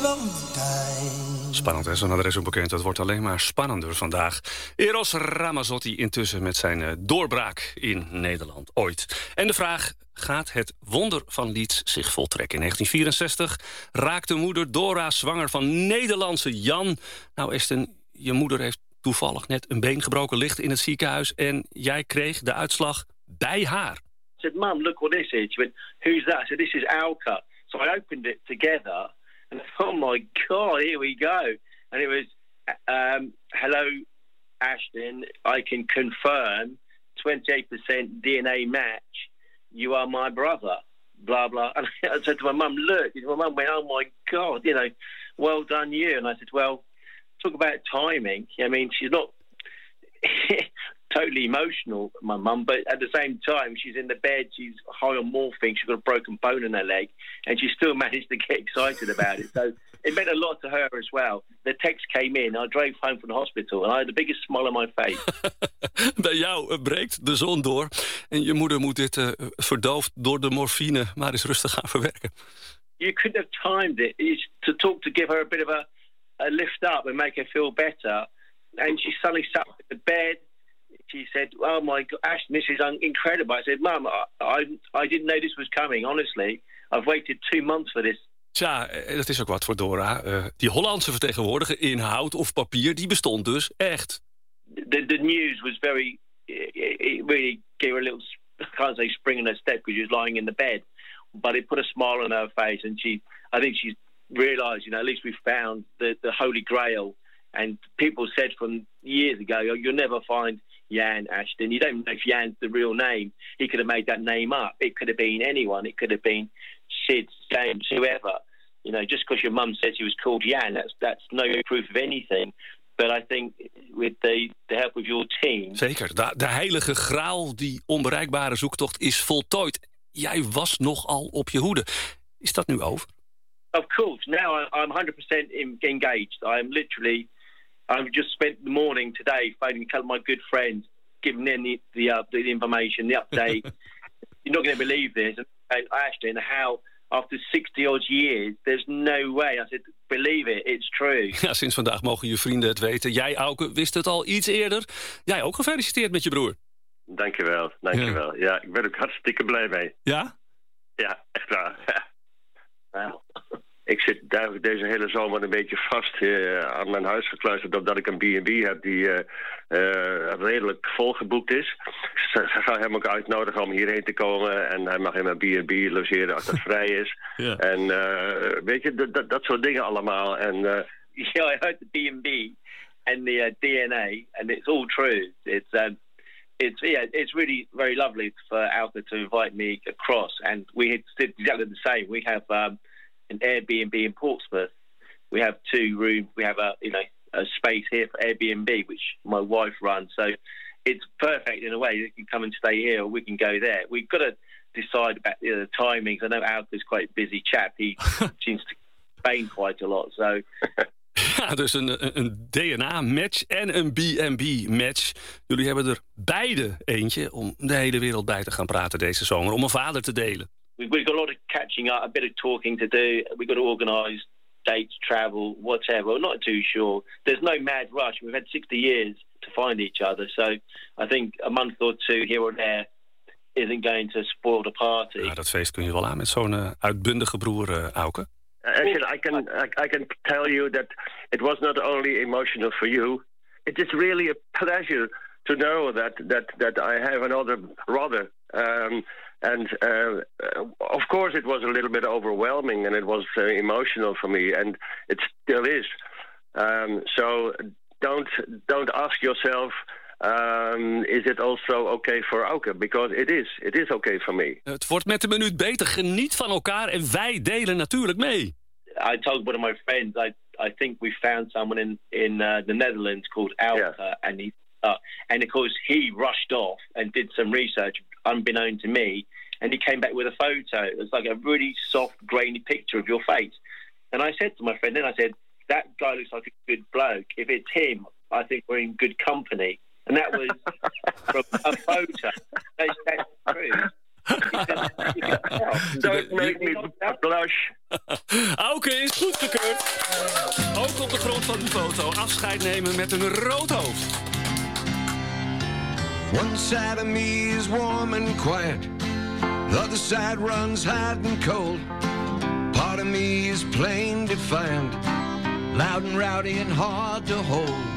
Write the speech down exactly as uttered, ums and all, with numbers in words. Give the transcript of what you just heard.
Spannend, hè? Zo'n adres onbekend. Dat wordt alleen maar spannender vandaag. Eros Ramazzotti intussen met zijn uh, doorbraak in Nederland ooit. En de vraag, gaat het wonder van Leeds zich voltrekken? In negentien vierenzestig raakte moeder Dora zwanger van Nederlandse Jan. Nou, Esten, je moeder heeft toevallig net een been gebroken, ligt in het ziekenhuis. En jij kreeg de uitslag bij haar. I said, Mum, look what this is. She went, who's that? I said, this is Alka. So I opened it together. And oh my God, here we go. And it was, um, hello, Ashton, I can confirm twenty-eight percent D N A match. You are my brother. Blah, blah. And I said to my mum, look. My mum went, oh my God, you know, well done you. And I said, well, talk about timing. I mean, she's not totally emotional, my mum, but at the same time, she's in the bed, she's high on morphine, she's got a broken bone in her leg, and she still managed to get excited about it. So it meant a lot to her as well. The text came in, I drove home from the hospital, and I had the biggest smile on my face. Bij jou breekt de zon door, en je moeder moet dit uh, verdoofd door de morfine maar eens rustig gaan verwerken. You couldn't have timed it. It's to talk to give her a bit of a, a lift up and make her feel better. And she suddenly sat up in the bed. She said, oh my God, Ashton, this is un- incredible. I said, Mum, I, I, I didn't know this was coming, honestly. I've waited two months for this. Tja, dat is ook wat voor Dora. Uh, die Hollandse vertegenwoordiger in hout of papier, die bestond dus echt. The, the news was very, it, it really gave her a little, I can't say spring in her step because she was lying in the bed. But it put a smile on her face, and she, I think she's realised, you know, at least we found the, the Holy Grail. And people said from years ago, you'll never find Jan Ashton. You don't know if Jan's the real name. He could have made that name up. It could have been anyone. It could have been Sid, James, whoever. You know, just because your mum says he was called Jan, that's that's no proof of anything. But I think with the, the help of your team... Zeker. De, de heilige graal, die onbereikbare zoektocht, is voltooid. Jij was nogal op je hoede. Is dat nu over? Of course. Now I'm one hundred percent engaged. I'm literally... I've just spent the morning today phoning a couple of my good friends, giving them the the, uh, the information, the update. You're not going to believe this. And Ashton, how after sixty odd years, there's no way. I said, believe it, it's true. Ja, sinds vandaag mogen je vrienden het weten. Jij, Auke, wist het al iets eerder. Jij ook gefeliciteerd met je broer. Dankjewel, dankjewel. Ja, ja ik ben ook hartstikke blij mee. Ja? Ja, echt waar. Ja. Nou. Ik zit daar deze hele zomer een beetje vast uh, aan mijn huis gekluisterd... omdat ik een B en B heb die uh, uh, redelijk volgeboekt is. Ze, ze gaan hem ook uitnodigen om hierheen te komen... en hij mag in mijn B en B logeren als dat vrij is. Ja. En uh, weet je, d- d- dat soort dingen allemaal. En, uh, yeah, I heard the B and B and the uh, D N A, and it's all true. It's um, it's yeah, it's really very lovely for Alka to invite me across, and we had did exactly the same. We have... Um, an Airbnb in Portsmouth. We have two rooms. We have a you know a space here for Airbnb, which my wife runs. So it's perfect in a way. You can come and stay here, or we can go there. We've got to decide about you know, the timings. I know Alka's quite a busy chap. He seems to Spain quite a lot. So. Ja, dus een, een D N A-match en een B en B-match. Jullie hebben er beide eentje om de hele wereld bij te gaan praten deze zomer. Om een vader te delen. We've got a lot of catching up, a bit of talking to do. We've got to organise dates, travel, whatever. We're not too sure. There's no mad rush. We've had sixty years to find each other. So I think a month or two here or there isn't going to spoil the party. Ja, dat feest kun je wel aan met zo'n uh, uitbundige broer, uh, Auke. Actually, I can I, I can tell you that it was not only emotional for you. It is really a pleasure to know that that that I have another brother. Um, and uh, of course, it was a little bit overwhelming, and it was uh, emotional for me, and it still is. Um, so don't don't ask yourself. Um, is it also okay for Auke? Because it is. It is okay for me. Het wordt met de minuut beter. Geniet van elkaar en wij delen natuurlijk mee. I told one of my friends, I I think we found someone in in uh, the Netherlands called Auke, yeah. and he uh, and of course he rushed off and did some research unbeknown to me, and he came back with a photo. It was like a really soft, grainy picture of your face. And I said to my friend, then I said, that guy looks like a good bloke. If it's him, I think we're in good company. And that was from a photo. That's, that's true. Don't make me blush. Auke is goedgekeurd. Ook op de grond van die foto afscheid nemen met een rood hoofd. One side of me is warm and quiet. The other side runs hot and cold. Part of me is plain defiant, loud and rowdy and hard to hold.